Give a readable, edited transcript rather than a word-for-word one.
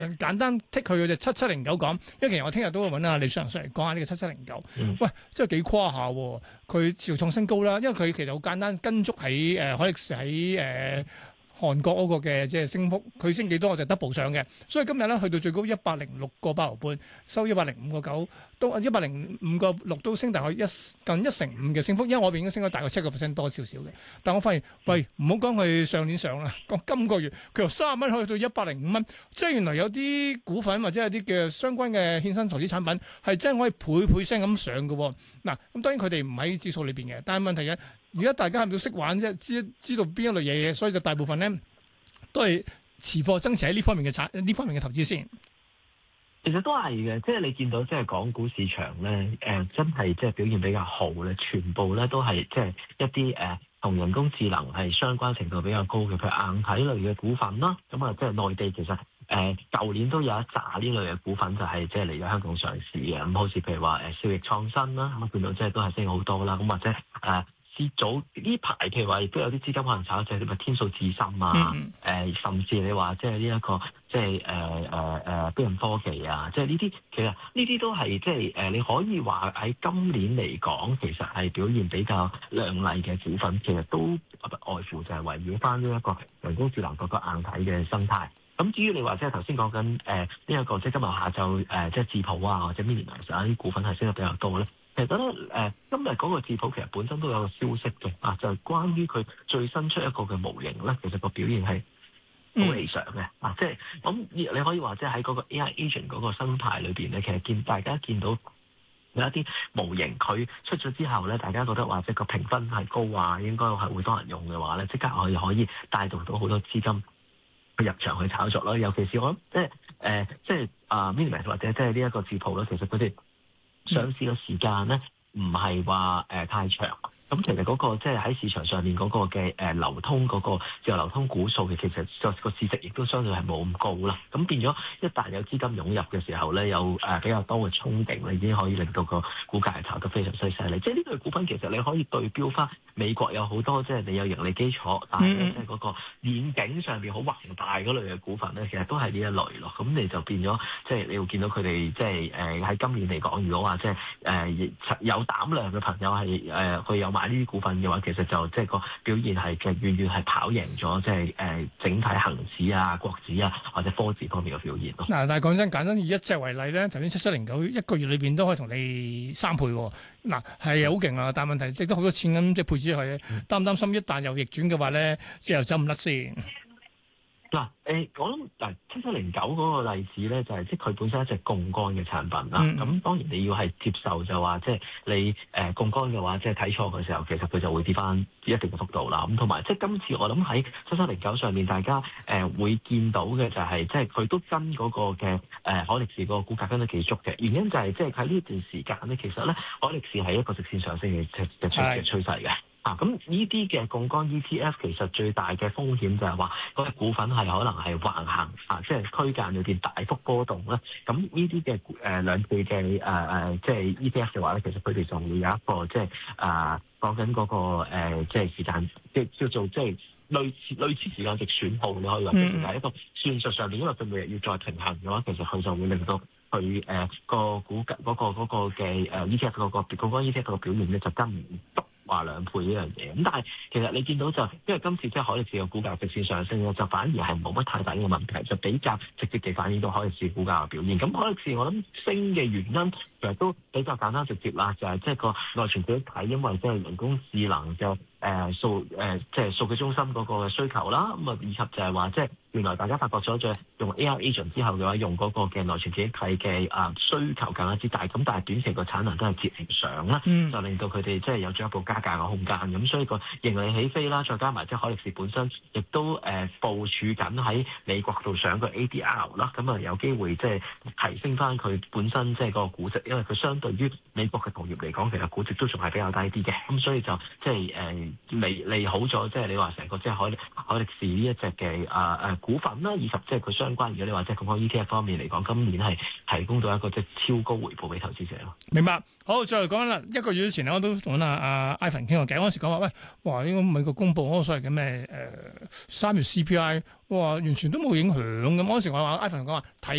簡單剔佢嗰隻7709講，因為其實我聽日都會揾阿李雪恒上嚟講下呢個7709。喂，真係幾誇下喎！佢持續創新高啦，因為佢其實好簡單，跟足喺海力士喺韓國嗰個嘅即係升幅，佢升幾多我就 double 上嘅，所以今日咧去到最高106個8毫半，收105個9，都105個6都升大概近1成5嘅升幅，因為我邊已經升咗大概7%多少少嘅。但我發現，喂，唔好講佢上年上啦，講今個月佢由30蚊去到105蚊，即係原來有啲股份或者有啲嘅相關嘅衍生投資產品係真係可以倍聲咁上嘅。嗱，咁當然佢哋唔喺指數裏邊嘅，但係問題嘅。而家大家係咪都識玩啫？知道邊一類嘢，所以就大部分咧都係持貨增持喺呢方面嘅投資先。 其實都係嘅，即係你見到即係港股市場咧，真係即係表現比較好咧，全部咧都係即係一啲同人工智能係相關程度比較高嘅，譬如硬體類嘅股份啦。咁啊，即係內地其實舊年都有一紮呢類嘅股份就係即係嚟咗香港上市嘅。咁好似譬如話兆易創新啦，咁見到即係都係升好多啦。咁或者早呢排譬如話亦都有啲資金可能炒隻啲咩天數智深啊，甚至你話即係呢一個即係標準科技啊，即係呢啲其實呢啲都係即係你可以話喺今年嚟講，其實係表現比較亮麗嘅股份，其實都不外乎就係圍繞翻呢一個人工智能嗰個硬體嘅生態。咁至於你話即係頭先講緊呢一個即係今日下晝即係智譜啊或者 Minimax 啊啲股份係升得比較多咧。其實咧，今日嗰個智譜其實本身都有個消息嘅，就係關於佢最新出一個嘅模型咧，其實個表現係好理想嘅，即係咁你可以話即係喺嗰個 AI agent 嗰個生態裏邊咧，其實大家見到有一啲模型佢出咗之後咧，大家覺得話即係個評分係高啊，應該係會多人用嘅話咧，即刻可以帶動到好多資金去入場去炒作啦。尤其是我諗即係Minimax 或者即係呢一個智譜咧，其實佢哋上市嘅時間咧，唔係話太長。咁其實嗰個即係喺市場上面嗰個嘅流通嗰個自由流通股數嘅，其實個市值亦都相對係冇咁高啦。咁變咗一旦有資金湧入嘅時候咧，有比較多嘅憧憬咧，已經可以令到個股價係炒得非常犀利。即係呢類股份其實你可以對標翻美國有好多即係你有盈利基礎，但係咧即係嗰個遠景上面好宏大嗰類嘅股份咧，其實都係呢一類咯。咁你就變咗即係你會見到佢哋即係喺今年嚟講，如果話即係有膽量嘅朋友係佢有買呢啲股份嘅話，其實就即係個表現係嘅遠遠係跑贏咗即係整體恒指啊、國指啊或者科指方面嘅表現咯。 嗱，但係講真，簡單以一隻為例咧，頭先7709一個月裏邊都可以同你3倍喎。嗱，係好勁啊，但係問題值得好多錢咁，即係配置佢，擔唔擔心一旦有逆轉嘅話咧，即係又走唔甩先？ 嗱，我諗7709嗰個例子咧，就係即係佢本身一隻槓桿嘅產品啦。咁當然你要係接受就話，即係你槓桿嘅話，即係睇錯嘅時候，其實佢就會跌翻一定嘅幅度啦。咁同埋即係今次我諗喺7709上面，大家會見到嘅就係即係佢都跟嗰個嘅海力士個股價跟得幾足嘅。原因就係即係喺呢段時間咧，其實咧海力士係一個直線上升嘅趨勢嘅。咁呢啲嘅槓桿 ETF 其實最大嘅風險就係話嗰隻股份係可能係橫行即係區間裏邊大幅波動咧。咁呢啲嘅兩倍嘅即係 ETF 嘅話咧，其實佢哋就會有一個即係講緊嗰個即係時間，即係叫做即係類似時間值損耗，你可以話，係一個算術上面，因為佢每日要再平衡嘅話，其實佢就會令到佢個股價嗰個嘅ETF 嗰個槓桿 ETF 個表現咧就跟唔足話2倍呢樣嘢。咁但係其實你見到就因為今次即係海力士嘅股價直線上升咧，就反而係冇乜太大嘅問題，就比較直接地反映到海力士股價嘅表現。咁海力士我諗升嘅原因其實都比較簡單直接啦，就係即係個內存記憶體，因為即係人工智能嘅即係數據中心嗰個需求啦。咁啊以及就係話即係原來大家發覺咗，就用 AI agent 之後嘅話，用嗰個嘅內存記憶體嘅需求更加之大。咁但係短期個產能都係接唔上啦，就令到佢哋即係有進一步加價嘅空間。咁所以個盈利起飛啦，再加埋即係海力士本身亦都部署緊喺美國度上個 ADR 啦。咁啊有機會即係提升翻佢本身即係個估值，因為佢相對於美國嘅同業嚟講，其實估值都仲係比較低啲嘅。咁所以就即係利好咗，即係你話成個即係海力士呢一隻嘅股份啦，以及即係佢相關。如果你話即係講 ETF 方面嚟講，今年係提供到一個即係超高回報俾投資者咯。 明白。好，再嚟講啦。一個月之前我都同阿 Ivan 傾過偈，嗰陣時講話喂，哇！呢個美國公佈嗰個所謂嘅咩3月 CPI，哇，完全都冇影響咁。嗰陣時我話 Ivan 講話睇。